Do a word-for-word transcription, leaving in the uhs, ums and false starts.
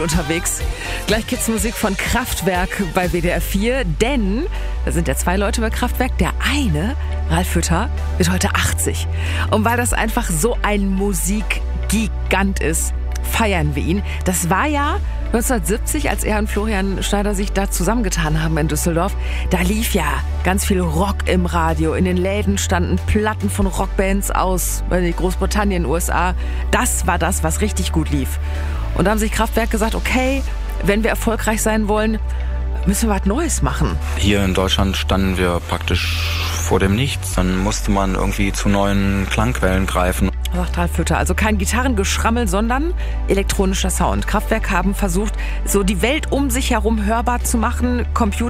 Unterwegs. Gleich geht's Musik von Kraftwerk bei W D R vier, denn da sind ja zwei Leute bei Kraftwerk. Der eine, Ralf Hütter, wird heute achtzig. Und weil das einfach so ein Musikgigant ist, feiern wir ihn. Das war ja neunzehnhundertsiebzig, als er und Florian Schneider sich da zusammengetan haben in Düsseldorf. Da lief ja ganz viel Rock im Radio. In den Läden standen Platten von Rockbands aus Großbritannien, U S A. Das war das, was richtig gut lief. Und da haben sich Kraftwerk gesagt, okay, wenn wir erfolgreich sein wollen, müssen wir was Neues machen. Hier in Deutschland standen wir praktisch vor dem Nichts. Dann musste man irgendwie zu neuen Klangquellen greifen. Sagt Ralf Hütter. Also kein Gitarrengeschrammel, sondern elektronischer Sound. Kraftwerk haben versucht, so die Welt um sich herum hörbar zu machen. Computer